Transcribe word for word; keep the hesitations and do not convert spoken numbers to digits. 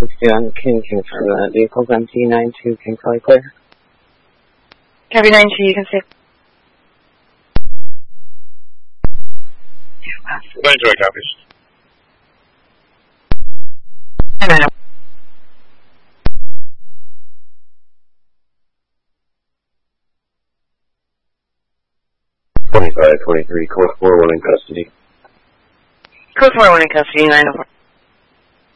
sixty on King confirm that vehicle's empty. nine two King Charlie clear. Copy nine two, you can say. nine two, copies. twenty-five twenty-three, code four one in custody. Code four one in custody, nine oh four.